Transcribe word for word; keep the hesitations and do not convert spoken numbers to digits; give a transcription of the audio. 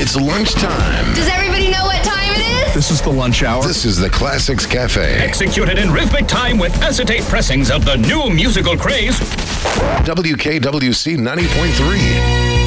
It's lunchtime. Does everybody know what time it is? This is the lunch hour. This is the Classics Cafe. Executed in rhythmic time with acetate pressings of the new musical craze. W K W C ninety point three.